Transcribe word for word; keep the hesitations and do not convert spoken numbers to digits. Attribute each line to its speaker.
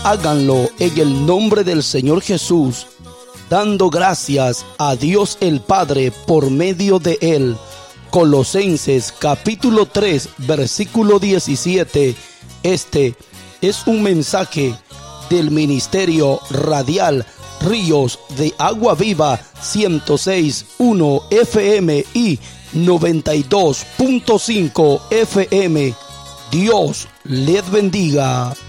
Speaker 1: Háganlo en el nombre del Señor Jesús, dando gracias a Dios el Padre por medio de Él. Colosenses capítulo tres, versículo diecisiete. Este es un mensaje del Ministerio Radial Ríos de Agua Viva ciento seis punto uno F M y noventa y dos punto cinco F M. Dios les bendiga.